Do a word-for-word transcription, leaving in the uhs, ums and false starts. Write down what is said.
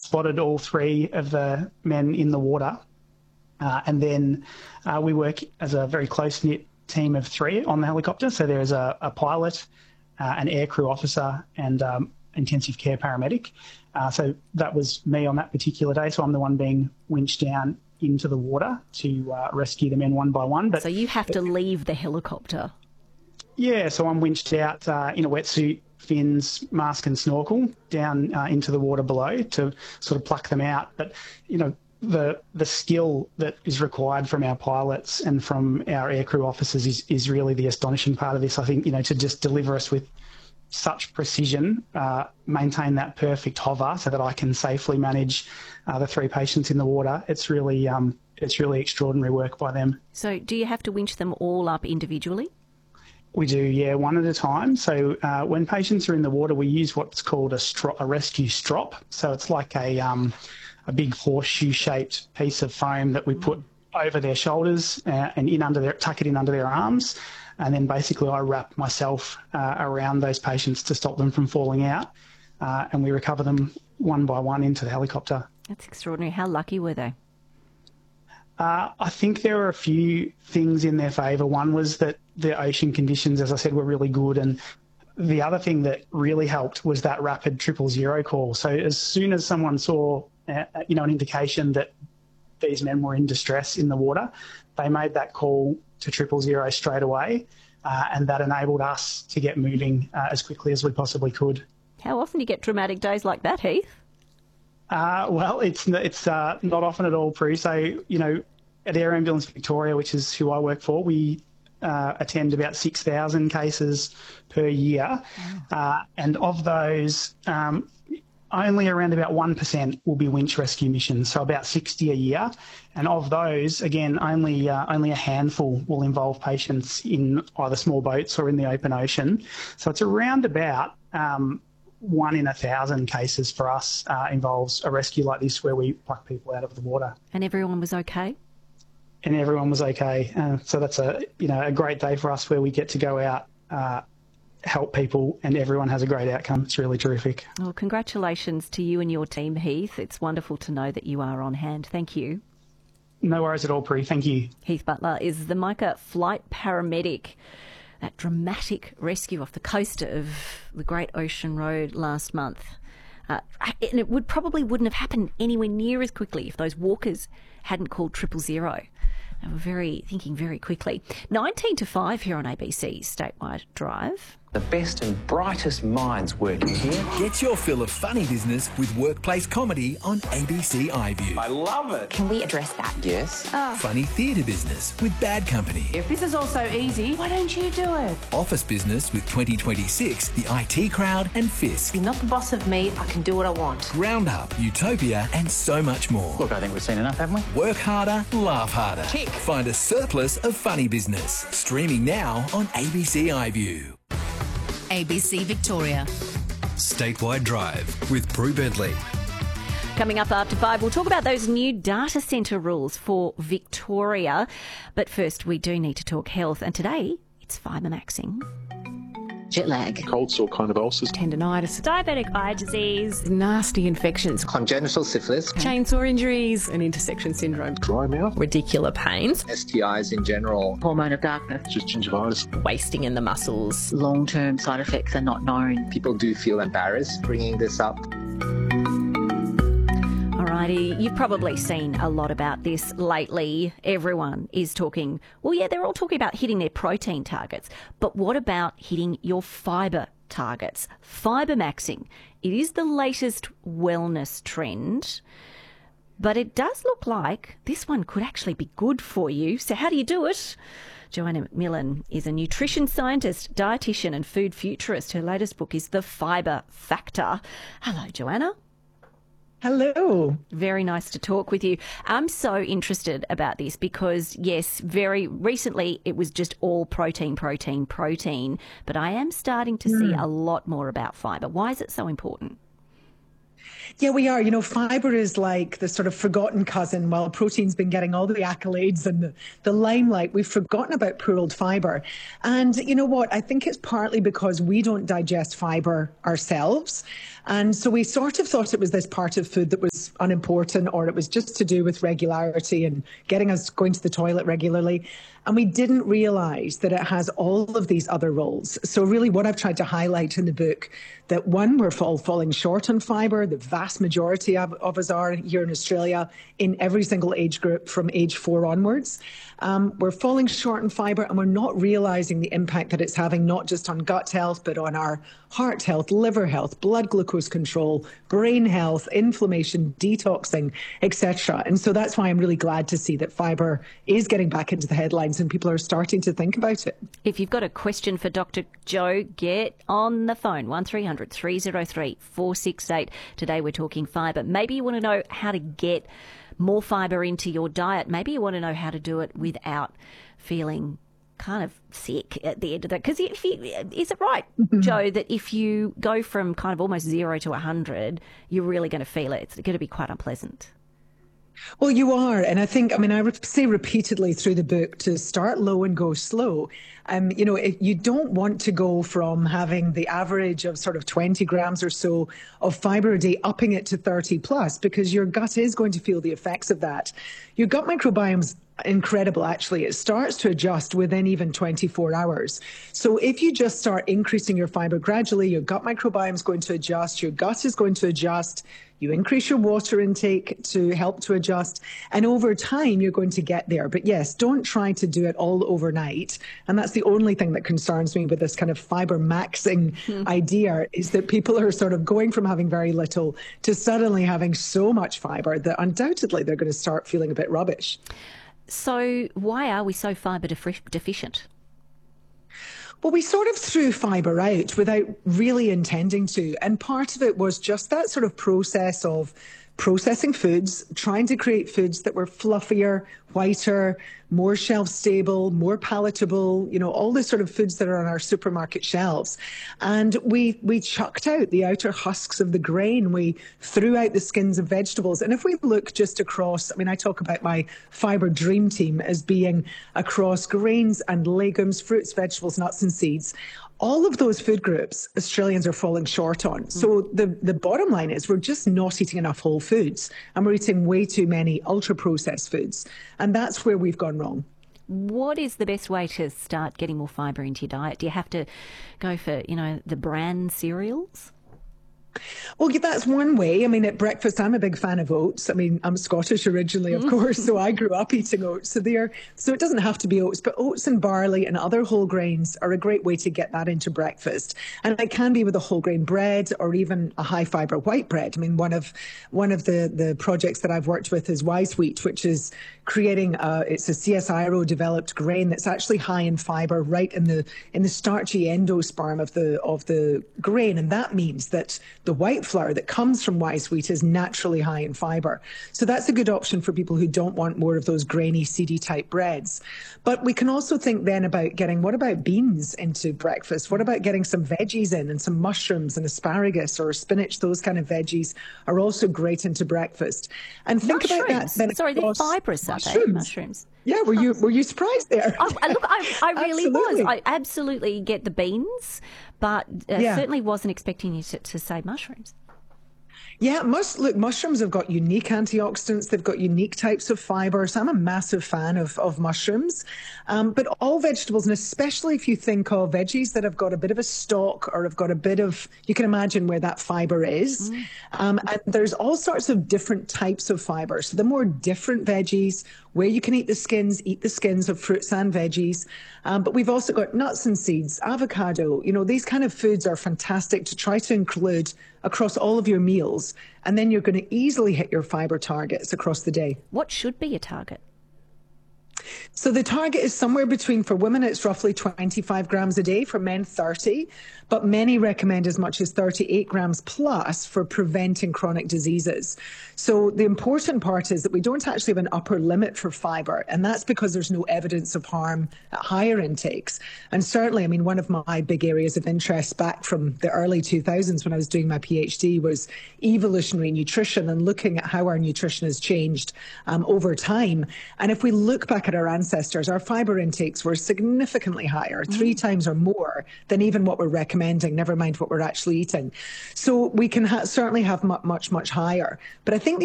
spotted all three of the men in the water. Uh, and then uh, we work as a very close-knit team of three on the helicopter. So there's a, a pilot, uh, an aircrew officer, and um, intensive care paramedic. Uh, so that was me on that particular day. So I'm the one being winched down into the water to uh, rescue the men one by one. But so you have to leave the helicopter? Yeah, so I'm winched out uh, in a wetsuit, fins, mask and snorkel down uh, into the water below to sort of pluck them out. But, you know, the the skill that is required from our pilots and from our aircrew officers is, is really the astonishing part of this. I think, you know, to just deliver us with such precision, uh, maintain that perfect hover so that I can safely manage uh, the three patients in the water. It's really, um, it's really extraordinary work by them. So do you have to winch them all up individually? We do, yeah, one at a time. So uh, when patients are in the water, we use what's called a, stro- a rescue strop. So it's like a, um, a big horseshoe-shaped piece of foam that we put over their shoulders uh, and in under their, tuck it in under their arms. And then basically I wrap myself uh, around those patients to stop them from falling out. Uh, and we recover them one by one into the helicopter. That's extraordinary. How lucky were they? Uh, I think there were a few things in their favour. One was that the ocean conditions, as I said, were really good. And the other thing that really helped was that rapid triple zero call. So as soon as someone saw, uh, you know, an indication that these men were in distress in the water, they made that call to triple zero straight away, uh, and that enabled us to get moving uh, as quickly as we possibly could. How often do you get dramatic days like that, Heath? Uh, well, it's it's uh, not often at all, Prue. So, you know, at Air Ambulance Victoria, which is who I work for, we uh, attend about six thousand cases per year. Wow. Uh, and of those, um, only around about one percent will be winch rescue missions, so about sixty a year. And of those, again, only uh, only a handful will involve patients in either small boats or in the open ocean. So it's around about um, one in a thousand cases for us uh, involves a rescue like this where we pluck people out of the water. And everyone was okay? And everyone was okay. Uh, so that's a you know a great day for us where we get to go out, uh, help people, and everyone has a great outcome. It's really terrific. Well, congratulations to you and your team, Heath. It's wonderful to know that you are on hand. Thank you. No worries at all, Pri. Thank you. Heath Butler is the MICA flight paramedic. That dramatic rescue off the coast of the Great Ocean Road last month. Uh, and it would probably wouldn't have happened anywhere near as quickly if those walkers hadn't called triple zero. They were very thinking very quickly. nineteen to five here on A B C Statewide Drive. The best and brightest minds working here. Get your fill of funny business with workplace comedy on A B C iView. I love it. Can we address that? Yes. Oh. Funny theatre business with Bad Company. If this is all so easy, why don't you do it? Office business with twenty twenty-six, the I T Crowd and Fisk. You're not the boss of me. I can do what I want. Roundup, Utopia and so much more. Look, I think we've seen enough, haven't we? Work harder, laugh harder. Tick. Find a surplus of funny business. Streaming now on A B C iView. A B C Victoria. Statewide Drive with Prue Bentley. Coming up after five, we'll talk about those new data centre rules for Victoria. But first, we do need to talk health. And today, it's fibremaxing. Jet lag. Cold sore kind of ulcers. Tendinitis. Diabetic eye disease. Nasty infections. Congenital syphilis. Chainsaw injuries. And intersection syndrome. Dry mouth. Radicular pains. S T Is in general. Hormone of darkness. Just gingivitis. Wasting in the muscles. Long-term side effects are not known. People do feel embarrassed bringing this up. Alrighty, you've probably seen a lot about this lately. Everyone is talking, well, yeah, they're all talking about hitting their protein targets. But what about hitting your fibre targets? Fibremaxing. It is the latest wellness trend, but it does look like this one could actually be good for you. So how do you do it? Joanna McMillan is a nutrition scientist, dietitian and food futurist. Her latest book is The Fibre Factor. Hello, Joanna. Hello. Very nice to talk with you. I'm so interested about this because, yes, very recently it was just all protein, protein, protein, but I am starting to mm. see a lot more about fibre. Why is it so important? Yeah, we are. You know, fibre is like the sort of forgotten cousin. While protein's been getting all the accolades and the, the limelight, we've forgotten about poor old fibre. And you know what? I think it's partly because we don't digest fibre ourselves. And so we sort of thought it was this part of food that was unimportant, or it was just to do with regularity and getting us going to the toilet regularly. And we didn't realize that it has all of these other roles. So really what I've tried to highlight in the book, that one, we're all falling short on fibre. The vast majority of, of us are here in Australia in every single age group from age four onwards. Um, we're falling short on fibre, and we're not realising the impact that it's having not just on gut health, but on our heart health, liver health, blood glucose control, brain health, inflammation, detoxing, et cetera. And so that's why I'm really glad to see that fibre is getting back into the headlines and people are starting to think about it. If you've got a question for Doctor Jo, get on the phone, one three hundred, three oh three, four six eight. Today we're talking fibre. Maybe you want to know how to get more fibre into your diet. Maybe you want to know how to do it without feeling kind of sick at the end of that. Because if you, is it right, mm-hmm. Jo, that if you go from kind of almost zero to one hundred, you're really going to feel it? It's going to be quite unpleasant. Well, you are. And I think, I mean, I say repeatedly through the book to start low and go slow. Um, you know, if you don't want to go from having the average of sort of twenty grams or so of fibre a day, upping it to thirty plus, because your gut is going to feel the effects of that. Your gut microbiome's incredible, actually. It starts to adjust within even twenty-four hours. So if you just start increasing your fibre gradually, your gut microbiome is going to adjust, your gut is going to adjust, you increase your water intake to help to adjust, and over time you're going to get there. But yes, don't try to do it all overnight. And that's the only thing that concerns me with this kind of fibre maxing mm. idea, is that people are sort of going from having very little to suddenly having so much fibre that undoubtedly they're going to start feeling a bit rubbish. So why are we so fibre defi- deficient? Well, we sort of threw fibre out without really intending to. And part of it was just that sort of process of processing foods, trying to create foods that were fluffier, whiter, more shelf-stable, more palatable, you know, all the sort of foods that are on our supermarket shelves. And we we chucked out the outer husks of the grain. We threw out the skins of vegetables. And if we look just across, I mean, I talk about my fibre dream team as being across grains and legumes, fruits, vegetables, nuts and seeds. All of those food groups, Australians are falling short on. So the, the bottom line is we're just not eating enough whole foods, and we're eating way too many ultra-processed foods. And that's where we've gone wrong. What is the best way to start getting more fibre into your diet? Do you have to go for, you know, the bran cereals? Well, yeah, that's one way. I mean, at breakfast, I'm a big fan of oats. I mean, I'm Scottish originally, of course, so I grew up eating oats. So they're, so it doesn't have to be oats, but oats and barley and other whole grains are a great way to get that into breakfast. And it can be with a whole grain bread or even a high fibre white bread. I mean, one of one of the, the projects that I've worked with is Wise Wheat, which is creating a, it's a C S I R O developed grain that's actually high in fibre right in the in the starchy endosperm of the of the grain. And that means that the white flour that comes from Wise Wheat is naturally high in fibre. So that's a good option for people who don't want more of those grainy, seedy type breads. But we can also think then about getting, what about beans into breakfast? What about getting some veggies in, and some mushrooms and asparagus or spinach? Those kind of veggies are also great into breakfast. And think mushrooms. about that. Then Sorry, they're fibrous, are they? Mushrooms. Yeah, were you were you surprised there? I, I, look, I, I really was. I absolutely get the beans, but uh, yeah. certainly wasn't expecting you to, to say mushrooms. Yeah, mus- look, mushrooms have got unique antioxidants. They've got unique types of fibre. So I'm a massive fan of, of mushrooms. Um, but all vegetables, and especially if you think of veggies that have got a bit of a stalk or have got a bit of, you can imagine where that fibre is. Mm. Um, and there's all sorts of different types of fibre. So the more different veggies, where you can eat the skins, eat the skins of fruits and veggies. Um, but we've also got nuts and seeds, avocado. You know, these kind of foods are fantastic to try to include across all of your meals. And then you're going to easily hit your fibre targets across the day. What should be a target? So the target is somewhere between, for women, it's roughly twenty-five grams a day, for men thirty, but many recommend as much as thirty-eight grams plus for preventing chronic diseases. So the important part is that we don't actually have an upper limit for fibre, and that's because there's no evidence of harm at higher intakes. And certainly, I mean, one of my big areas of interest back from the early two thousands when I was doing my PhD was evolutionary nutrition and looking at how our nutrition has changed um, over time. And if we look back at our ancestors, our fibre intakes were significantly higher, mm. three times or more than even what we're recommending, never mind what we're actually eating. So we can ha- certainly have much, much, much higher. But I think the